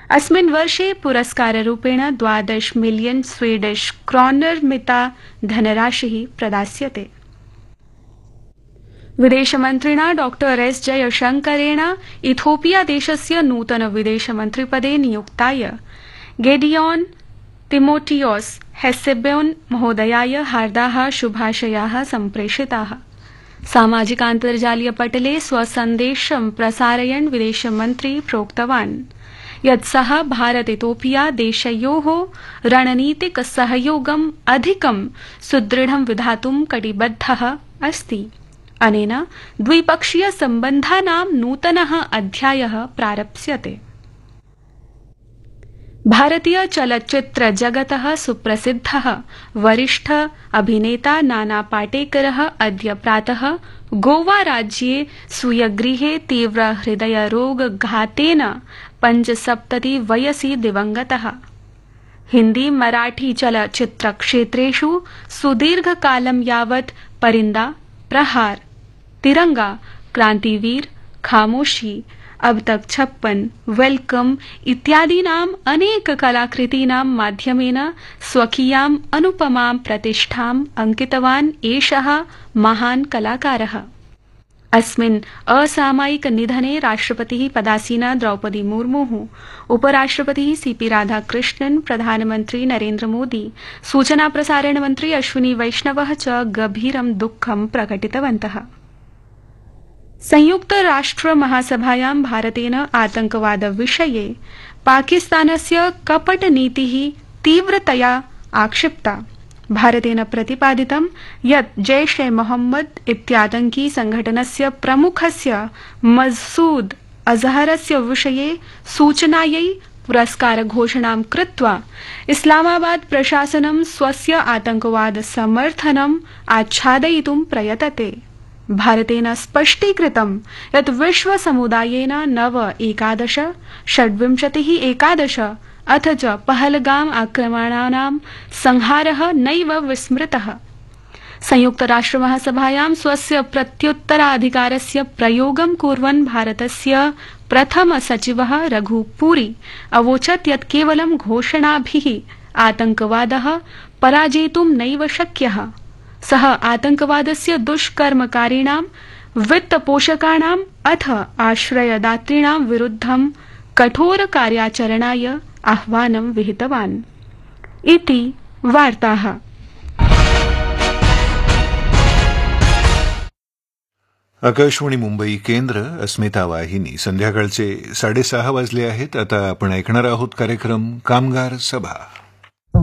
अस्मिन् वर्षे पुरस्काररूपेण 12 million Swedish kronor मिता धनराशिः प्रदास्यते। विदेशमन्त्रिणा डॉक्टर एस जयशंकरेण इथोपिया देशस्य नूतन विदेशमन्त्रिपदे नियुक्ताय गेडियोन तिमोथियोस हेसेबोन महोदयाय हार्दाः शुभाशयाः सम्प्रेषिताः। सामाजिकान्तर्जालीय पटले स्वसन्देशं प्रसारयन् विदेशमन्त्री प्रोक्तवान् यत् सः भारत इथोपिया देशयोः रणनीतिक सहयोगम् अधिकं सुदृढं विधातुं कटिबद्धः अस्ति। अनेन द्विपक्षीय सम्बन्धानां नूतनः अध्यायः प्रारप्स्यते। भारतीय चलच्चित्र जगतः सुप्रसिद्धः वरिष्ठ अभिनेता नाना पाटेकरः अद्य प्रातः गोवा राज्ये स्वीयगृहे तीव्र हृदयरोगघातेन 75 वयसि दिवंगतः। हिन्दी मराठी चलच्चित्रक्षेत्रेषु सुदीर्घकालं यावत् परिंदा, प्रहार, तिरंगा, क्रांतिवीर, खामोशी, अब तक 56, वेलकम इत्यादीनाम् अनेक कलाकृतीनां माध्यमेन स्वकीयाम् अनुपमां प्रतिष्ठाम् अंकितवान् एषः महान् कलाकारः। अस्मिन् असामयिक निधने राष्ट्रपतिः पदासीना द्रौपदी मुर्मुः, उपराष्ट्रपतिः सीपी राधाकृष्णन्, प्रधानमन्त्री नरेन्द्र मोदी, सूचना प्रसारण मन्त्री अश्विनी वैष्णवः च गभीरं दुःखं प्रकटितवन्तः। संयुक्त राष्ट्र महासभायां भारतेन आतंकवाद विषये पाकिस्तानस्य कपटनीतिः तीव्रतया आक्षिप्ता। भारतेन प्रतिपादितं यत् जैश ए मोहम्मद इत्यातंकी संघटनस्य प्रमुखस्य मसूद अजहरस्य विषये सूचनायै पुरस्कार घोषणां कृत्वा इस्लामाबाद प्रशासनं स्वस्य आतंकवाद समर्थनम् आच्छादयितुं प्रयतते। भारतेन स्पष्टीकृतं यत् विश्वसमुदायेन 9/11, 26/11 अथ च पहलगाम आक्रमणानां संहारः नैव विस्मृतः। संयुक्त राष्ट्र महासभायां स्वस्य प्रत्युत्तराधिकारस्य प्रयोगं कुर्वन् भारतस्य प्रथम सचिवः रघुपुरी अवोचत् यत् केवलं घोषणाभिः आतंकवादः पराजेतुं नैव शक्यः। सः आतंकवादस्य दुष्कर्मकारिणां, वित्तपोषकाणाम् अथ आश्रयदातॄणां विरुद्धं कठोर कार्याचरणाय आह्वानं विहितवान्। इति वार्ताः। आकाशवाणी मुंबई केंद्र, अस्मिता वाहिनी। संध्याकाळचे 6:30 वाजले आहेत। आता आपण ऐकणार आहोत कार्यक्रम कामगार सभा।